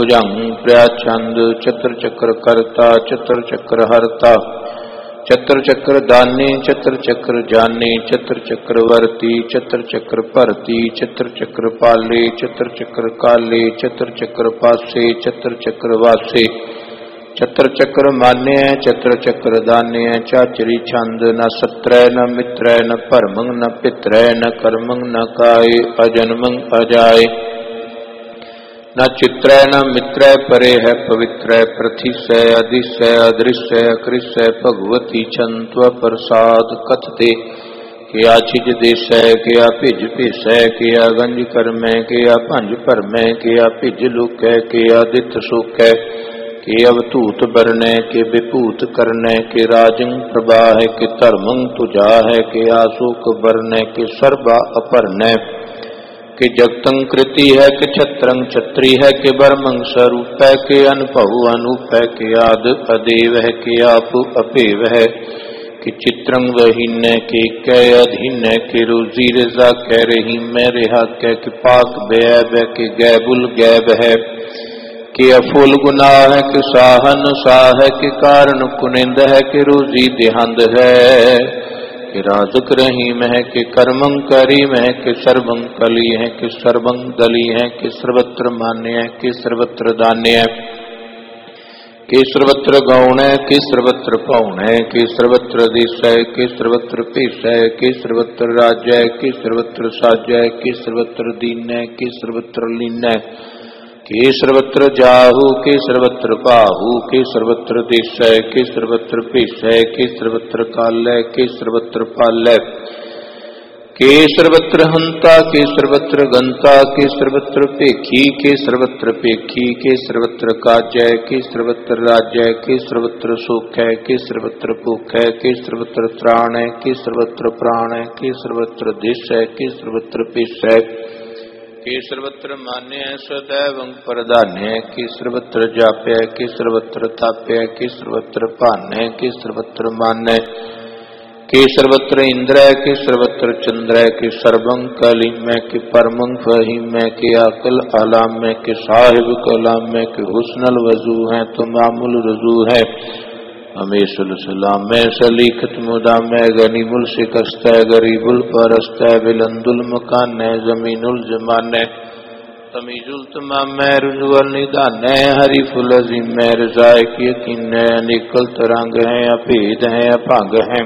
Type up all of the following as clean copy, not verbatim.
भुजंग प्रयाचंद चत्र चक्र कर्ता चत्र चक्र हरता चत्र चक्र दानी चत्र चक्र जानी चत्र चक्र वर्ती चत्र चक्र परती चत्र चक्र पाले चत्र चक्र काले चत्र चक्र पासे चत्र चक्र वासे चत्र चक्र मान्य चत्र चक्र दान्य चाचरी छंद न सत्रय न मित्रय न परमंग न पित्रय न कर्मंग न काय अजन्मंग अजाय न चित्रय न मित्रय परे है पवित्रय प्रथिसय अधिसय अदृश्य कृष्य भगवती छंत्व प्रसाद कथते किया छिज देशय किया भिज भिसय किया गंज करमय किया भंज परमय किया भिज लुकै किया दिथ सुकै के अवधूत बरने के विभूत करने के राजंग प्रवाह के धर्मंग तुझा है के आशोक बरने के सर्वा अपरने के जगतंग कृति है कि छत्रंग छत्री है कि बर्मंग स्वरूप है के अनुभव अनूप है के आद अदेव है के आप अपेव है कि चित्रंग वहीन के कै अधीन के रोजी रजा कह रही मैं रेहा कह के पाक बैब है कि गैबुल गैब है कि अफुल गुनाह है कि साहन साह है कि कारण कुनिंद है कि रोजी देहंद है कि राजक रहीम है कि कर्मं करीम है कि सर्वं कली है कि सर्वं दली है कि सर्वत्र मान्य है कि सर्वत्र दान्य है कि सर्वत्र गौण है कि सर्वत्र पौण है कि सर्वत्र देश है कि सर्वत्र पेश है कि सर्वत्र राज्य है कि सर्वत्र साज्य है कि सर्वत्र दीन है कि सर्वत्र लीन है के सर्वत्र जाहु के सर्वत्र पाहु के सर्वत्र देश है के सर्वत्र पेश है के सर्वत्र काल है के सर्वत्र पाल है के सर्वत्र हंता के सर्वत्र गंता के सर्वत्र पेखी के सर्वत्र पेखी के सर्वत्र काज्य के सर्वत्र राज्य के सर्वत्र सुख है के सर्वत्र भूख है के सर्वत्र त्राण है के सर्वत्र प्राण है के सर्वत्र देश है के सर्वत्र पेश है के सर्वत्र मान्य है सदैव प्रधान्य के सर्वत्र जाप्य के सर्वत्र ताप्य के सर्वत्र पान्य के सर्वत्र मान्य के सर्वत्र इंद्र के सर्वत्र चंद्र के सर्वं कलीम के परमं फहीम के अकल आलाम के साहिब कलाम के हुस्नल वजू है तो मामूल रजू है हमेशुल सलाम में सलीखत मुदा में गनीमुल शिकस्त गरीबुल परस्त बिलंदुल मकान जमीनुल जमान तमीजुल तमाम रुजुअल निदान हरीफुल अजीम में रजाए की यकीन अनेकल तरंग है अभेद है अभंग है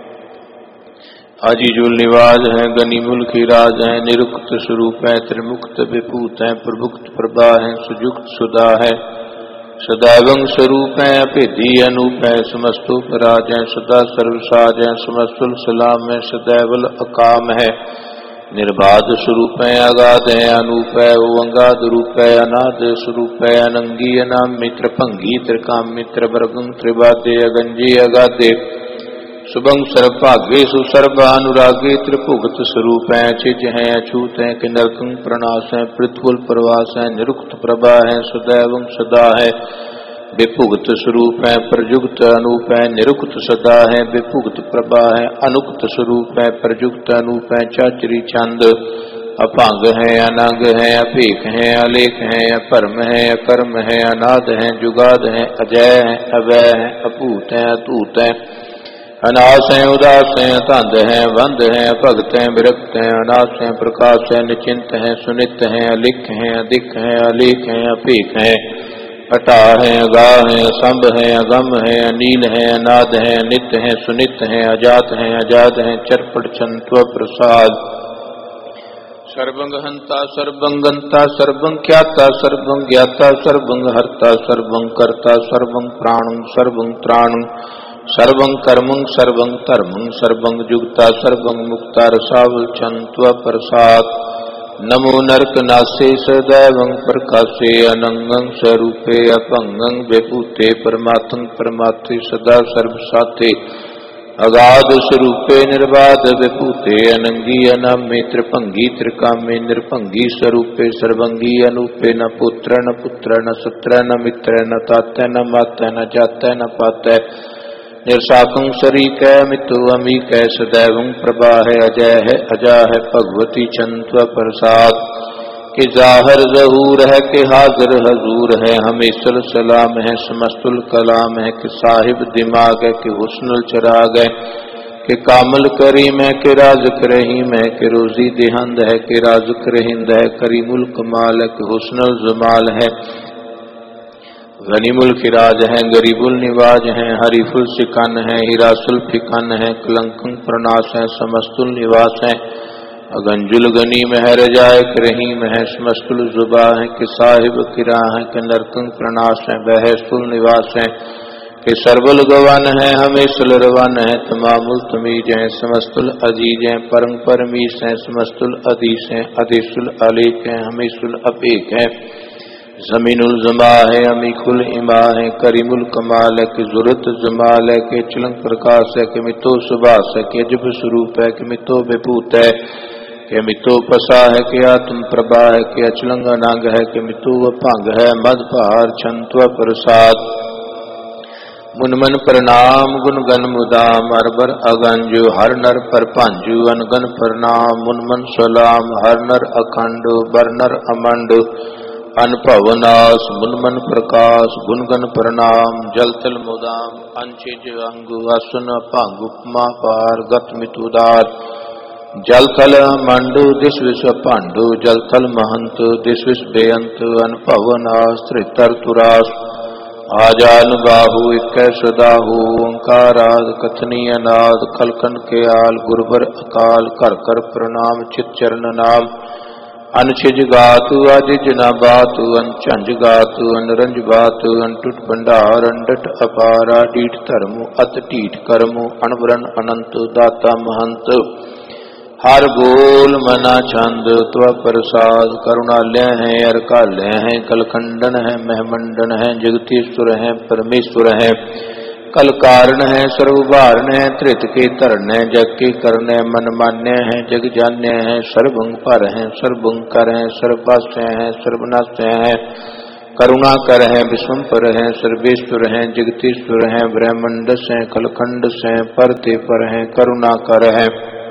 अजीजुल निवाज है गनीमुल खिराज है निरुक्त स्वरूप है त्रिमुक्त विभूत है प्रभुक्त प्रभा है सुजुक्त सुधा है सदैवं स्वरूप है अभेदी अनूप है समस्तोपराज है सदा सर्वसाज है समस्तुल सलाम है सदैवल अकाम है निर्बाध स्वरूप है अगाध है अनूप है ओंगाद रूप है अनाद स्वरूप है अनंगी अनाम मित्र भंगी त्रिकाम मित्र वर्गं त्रिवादे अगंजी अगाधे शुभं सर्वभागे सुसर्व अनुरागे त्रिभुगत स्वरूप है चिज है अछूत है कि नरकं प्रणाश है पृथुल प्रवास है निरुक्त प्रभा है सदैवं सदा है विभुगत स्वरूप है प्रयुक्त अनूप है निरुक्त सदा है विभुगत प्रभा है अनुक्त स्वरूप है प्रयुक्त अनूप है चाचरी छंद अभंग है अनंग है अभेख है अलेख है अपरम है अकर्म है अनाद है जुगाद है अजय है अवय है अपूत है अतूत है अनास है उदास है धंध है बंध है भगत है विरक्त है अनास है प्रकाश है निचिंत है सुनित है अलिख है अधिक है अलेख है अपेख है अटा है अगाह है असंभ है अगम है अनील है अनाद है नित्य है सुनित है अजात है अजाद है चरपट छंत्व प्रसाद सर्वंग हंता सर्वं गंता सर्वं ख्याता सर्वं ज्ञाता सर्वं हर्ता सर्वं कर्ता सर्वं प्राणं सर्वं त्राणं सर्वं कर्मं सर्वं धर्मं सर्वं जुगता सर्वं मुक्ता रसावल छंत्व प्रसाद नमो नरकनासे सदैवं प्रकाशे अनंगं स्वरूपे अपंगं विभूते परमात्मं परमात्मे सदा सर्वसाथे अगाध स्वरूपे निर्बाध विभूते अनंगी अनामे त्रिभंगी त्रिकामे निर्भंगी स्वरूपे सर्वंगी अनूपे न पुत्र न सत्र न मित्र न तात्य न मात्य न जात्य न पात्य निर्शाकं शरीक है मित्रो अमीक है सदैवं प्रभा है अजय है अजा है भगवती छंत्व प्रसाद कि जाहिर ज़हूर है कि हाजिर हजूर है, हमेशल सलाम है समस्तुल कलाम है, कि साहिब दिमाग है कि हुस्नुल चिराग है, कि कामल करीम है कि राज़िक रहीम है, कि रोज़ी दिहंद है कि राज़िक रहिंद है, करीमुल कमाल है कि हुस्नुल जमाल है, गनीमुल खिराज है गरीबुल निवाज है, हरीफुल सिकन है हिरासुल फिकन है, कलंकं प्रनाश है समस्तुल निवास है, अगंजुल गनीम है रजायक रहीम है, समस्तुल जुबा है कि साहिब किरा है, कि नरकं प्रनाश है बहस्तुल निवास है, कि सरबुल गवन है हमेशुल रवन है, तमामुल तमीज है समस्तुल अजीज है, परंग परमीस है समस्तुल अदीस है, अदीसुल अलीक है हमेशुल अपीक है, जमीनुल जमा है अमीकुल इमा है, करीमुल कमाल है कि जुरत जमाल है, कि चिलंग प्रकाश है कि मितो सुबास है, कि अजब स्वरूप है कि मितो विभूत है, कि मितो पसा है कि आत्म प्रभा है, कि अचलंग अनंग है कि मितो भंग है, मद पहार छंत्व प्रसाद मुनमन प्रणाम गुणगन मुदाम, अरबर अगंजु हर नर पर पांजु, अनगन प्रणाम मुनमन सलाम, हर नर अखंड बर नर अमंड, अनभवनाश मुनमन प्रकाश गुणगन प्रणाम, जलतल मुदाम अंचिज अंगु असुन भंग उपमा पार गत मितुदार, जलथल मंडु दिस विश्व पांडु, जलथल महंत दिस विश्व बेअंत, अनभवनाश त्रितर तुरास, आजान बाहु इक्क सदाहु, ओंकाराद कथनीय नाद, खलकन के आल गुरबर अकाल, कर कर प्रणाम चित चरण नाम, अनछिज गातु अजिज न बातु, अनझंझ गातु अनरंज बातु, अनटुट भंडार अंडट अपारा, डीठ धर्मु अत ढीठ करमु, अनवरन अनंत दाता महंत, हर बोल मना छंद त्व प्रसाद, करुणालय है अरकालय है, कलखंडन है महमंडन है, जगतीश्वर है परमेश्वर है, कल कारण है सर्वभारण है, त्रित के तरण है जग के करण है, मन मान्य है जग जान्य है, सर्वंग पर है सर्वंग कर है, सर्वभाष्य है सर्वनाश्य है, करुणा कर है विश्वम पर है, सर्वेश्वर है जगतीश्वर है, ब्रह्मंडस है खलखंड है, परते पर है करुणा कर है,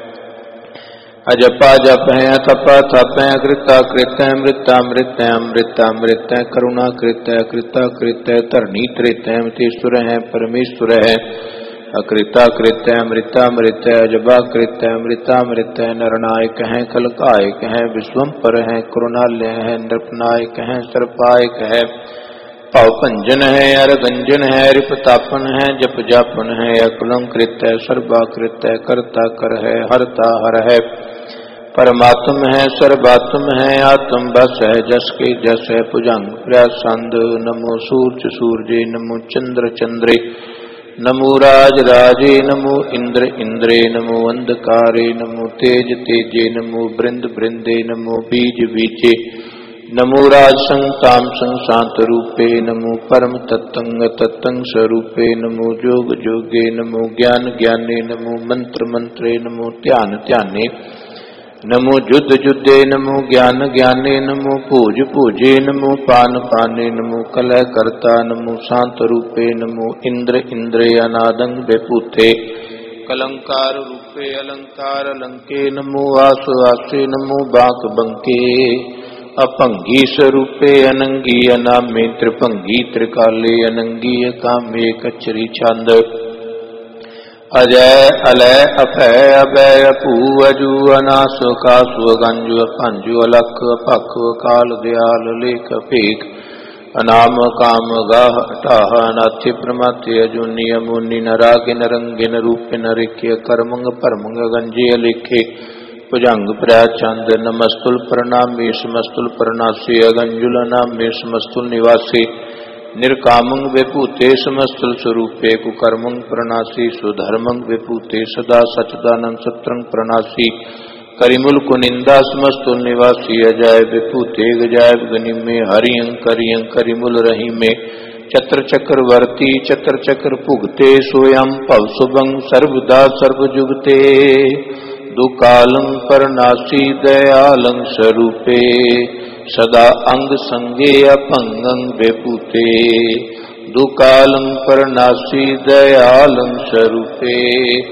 अजपा जप है अथपा थप है, अकृता कृत है मृता मृत है, अमृता मृत है करुणा कृत है, कृता कृत है धरणी त्रित है, अमृतेश्वर है परमेश्वर है, अकृता कृत है मृता मृत है, अजबा कृत है मृता मृत है, नरनायक है खलकायक है, विश्वम पर है करुणालय है, नृपनायक है सर्पायक है, पवपंजन है अरगंजन है, रिपतापन है जप जापन है, अकुलम कृत है सर्वाकृत है, करता कर है हरता हर है, परमात्म है सर्वात्म है, आत्म बस है जस के जस है, भुजंग प्रसंद, नमो सूर्य सूर्ये, नमो चंद्र चंद्रे, नमो राज राजे, नमो इंद्र इंद्रे, नमो अंधकारे, नमो तेज तेजे, नमो बृंद बृंदे, नमो बीज बीजे, नमो राज संताम संशांत रूपे, नमो परम तत्तंग तत्तंग स्वरूपे, नमो जोग जोगे, नमो ज्ञान ज्ञाने, नमो मंत्र मंत्रे, नमो ध्यान ध्याने, नमो जुद्ध जुद्धे, नमो ज्ञान ज्ञाने, नमो पूज पूजे, नमो पान पाने, नमो कलह करता, नमो शांत रूपे, नमो इंद्र इंद्रे अनादंग बेपूथे, कलंकार रूपे अलंकार अलंके, नमो आस आसे, नमो बाक बंके, अपंगी स्वरूपे अनंगी अनामे, त्रिभंगी त्रिकाले अनंगी कामे कचरी छंद, अजय अलय अभय अभय अपू अजू अनासु कासु गंजु अपंजु अलख अपख काल दयाल लेख पेख, अनाम काम गाह अटाह अनाथ्य प्रमाथ्य अजूनि अमुनि नरागे नरंगे रूपे नरिख्य, करमंग परमंग गंजे अलेखे, भुजंग प्रचंद, नमस्तुल प्रणामी समस्तुल प्रणासी, अगंजुल नामे समस्तुल निवासी, निर्कामंग विभूते समस्तुल स्वरूपे, कुकर्मंग प्रणासी, सुधर्मंग विभूते, सदा सचदानंद सत्रंग प्रणासी, करिमुल कुनिंदा समस्तुल निवासी, अजाय विभूते गजाय गनिमे, हरियं करियं करिमुल रहीमे, चत्र चक्रवर्ती चत्र चक्र भुगते, सोयम भव शुभं सर्वदा सर्वजुगते, दुकालं प्रणासी दयालं स्वरूपे, सदा अंग संगे अपंगं विभूते, दुकालं प्रणासी दयालं स्वरूपे,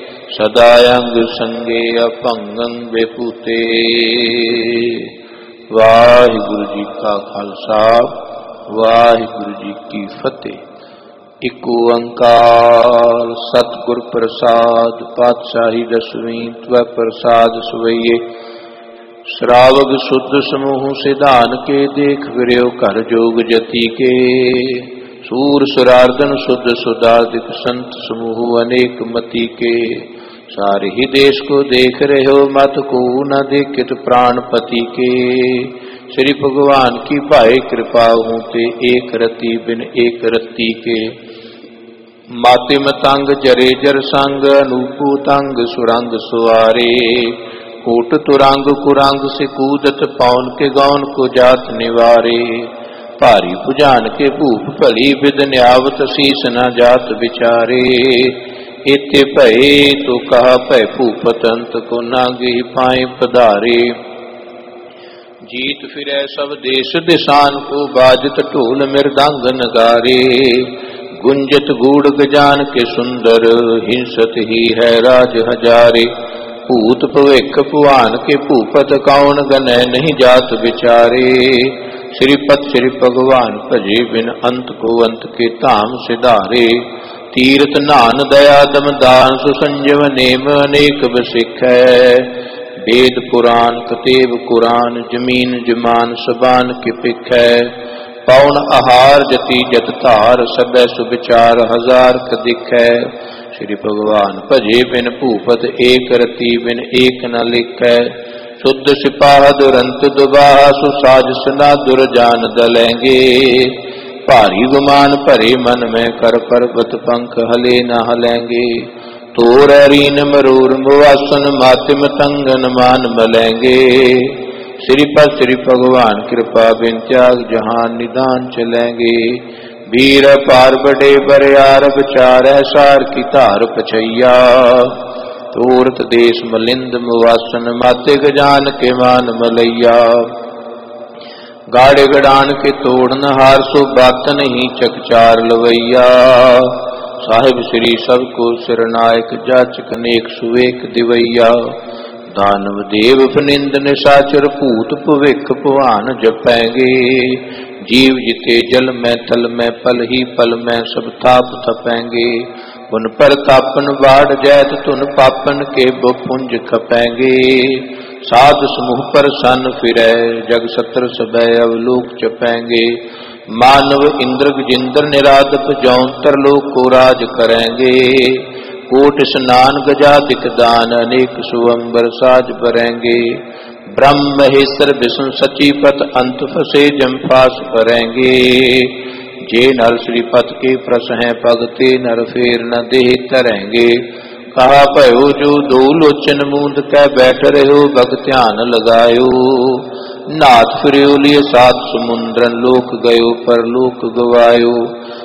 सदा अंग संगे अपंगं विभूते। वाहिगुरु जी का खालसा वाहिगुरु जी की फतेह। इक ओंकार सतगुर प्रसाद पातशाही दसवीं त्वै प्रसाद सवैये। श्रावग शुद्ध समूह सिधान के देख विरयो कर जोग जति के। सूर सुरार्दन शुद्ध सुदादिक संत समूह अनेक मति के। सारे ही देश को देख रहे हो मत को न देखित प्राणपति के। श्री भगवान की भाई कृपा होते एक रति बिन एक रति के। मातिम तंग जरे जर संग अनूपू तंग सुरंग सुआरे। कोट तुरंग कुरंग से कूदत पौन के गौन को जात निवारे। भारी भुजान के भूप भली विद न्यावत शीस न जात विचारे। इते भय तो कहा भय भूपत अंत को नागे पाए पधारे। जीत फिरै सब देश दिशान को बाजत ढोल मृदंग नगारे। गुंजत गूढ़ गजान के सुंदर हिंसत ही है राज हजारे। भूत भविख भुआन के भूपत कौन गनय नहीं जात विचारे। श्रीपत श्री भगवान भजे बिन अंत को अंत के धाम सिधारे। तीर्थ नान दया दम दान सुसंजम नेम अनेक बसिख है। वेद पुराण कतेब कुरान जमीन जमान सबान के पिख है। पौन आहार जति जत धार सबै सुविचार हजार कदिख है। श्री भगवान भजे बिन भूपत एक रति बिन एक न लिखै। शुद्ध सिपाह दुरंत दुबाह सुसाज सना दुरजान दलेंगे। भारी गुमान भरे मन में कर पर्वत पंख हले न हलेंगे। तोर रीन मरूर मुआसन मातिम तंगन मान मलेंगे। श्रीपद श्री भगवान कृपा बिन त्याग जहान निदान चलेंगे। वीर पार बड़े बरियार विचार सार की धार पछैया। तोरत देश मलिंद मुवासन माते गजान के मान मलैया। गाड़े गड़ान के तोड़न हार सो बातन ही चकचार लवैया। साहिब श्री सबको सिरनायक जाचक नेक सुवेक दिवैया। दानव देव फनिंद निशाचर भूत भविख भवान जपैंगे। जीव जिते जल में तल में पल ही पल में सब थाप थपेंगे। उन पर तापन बाढ़ जैत तुन पापन के पुंज खपेंगे। साध समूह पर सन फिरै जग सत्र सबै अवलोक चपेंगे। मानव इंद्र जिंद्र निरादप जौंतर लोक को राज करेंगे। कोट स्नान गजादिक दान अनेक सुअंबर साज भरेंगे। ब्रह्म महेश्वर विष्णु सचीपत अंत फसे जमफास करेंगे। जे नर श्रीपत के प्रस हैं भगते नर फेर न देह तरेंगे। कहा भयो जो दो लोचन मूंद कै बैठ रहो भग ध्यान लगायो। नाथ फिर लिए सात समुद्रन लोक गयो पर लोक गवायो।